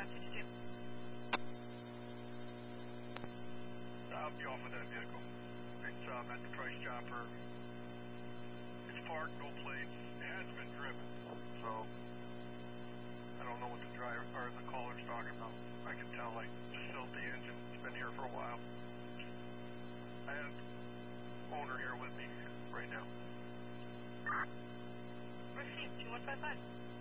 152. I'll be off with that vehicle. It's at the price chopper. It's parked, no plates. It hasn't been driven, so I don't know what the driver or the caller's talking about. I can tell I just filled the engine. It's been here for a while. I have owner here with me right now. Received 2155.